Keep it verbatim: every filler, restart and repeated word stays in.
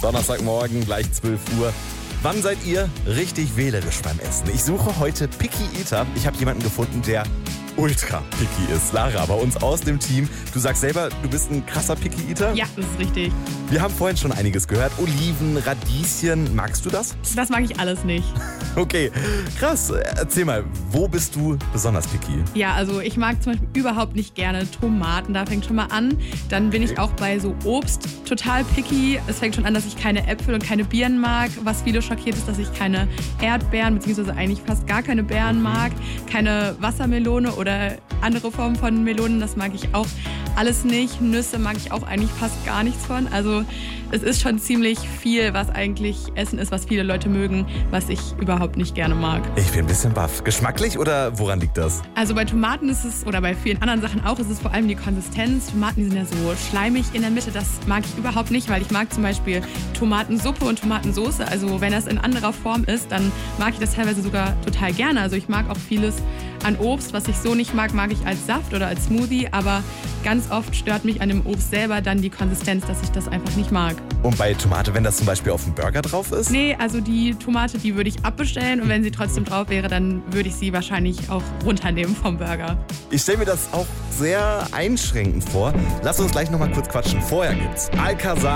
Donnerstagmorgen, gleich zwölf Uhr. Wann seid ihr richtig wählerisch beim Essen? Ich suche heute Picky Eater. Ich habe jemanden gefunden, der ultra picky ist. Lara, bei uns aus dem Team. Du sagst selber, du bist ein krasser Picky Eater? Ja, das ist richtig. Wir haben vorhin schon einiges gehört. Oliven, Radieschen. Magst du das? Das mag ich alles nicht. Okay, krass. Erzähl mal, wo bist du besonders picky? Ja, also ich mag zum Beispiel überhaupt nicht gerne Tomaten. Da fängt schon mal an. Dann bin ich auch bei so Obst total picky. Es fängt schon an, dass ich keine Äpfel und keine Birnen mag. Was viele schockiert ist, dass ich keine Erdbeeren, beziehungsweise eigentlich fast gar keine Beeren mag. Keine Wassermelone oder andere Formen von Melonen, das mag ich auch alles nicht. Nüsse mag ich auch eigentlich fast gar nichts von. Also es ist schon ziemlich viel, was eigentlich Essen ist, was viele Leute mögen, was ich überhaupt nicht gerne mag. Ich bin ein bisschen baff. Geschmacklich oder woran liegt das? Also bei Tomaten ist es, oder bei vielen anderen Sachen auch, ist es vor allem die Konsistenz. Tomaten, die sind ja so schleimig in der Mitte, das mag ich überhaupt nicht, weil ich mag zum Beispiel Tomatensuppe und Tomatensauce. Also wenn das in anderer Form ist, dann mag ich das teilweise sogar total gerne. Also ich mag auch vieles an Obst, was ich so nicht mag, mag ich als Saft oder als Smoothie. Aber ganz oft stört mich an dem Obst selber dann die Konsistenz, dass ich das einfach nicht mag. Und bei Tomate, wenn das zum Beispiel auf dem Burger drauf ist? Nee, also die Tomate, die würde ich abbestellen. Und wenn sie trotzdem drauf wäre, dann würde ich sie wahrscheinlich auch runternehmen vom Burger. Ich stelle mir das auch sehr einschränkend vor. Lass uns gleich noch mal kurz quatschen. Vorher gibt's Alcazar.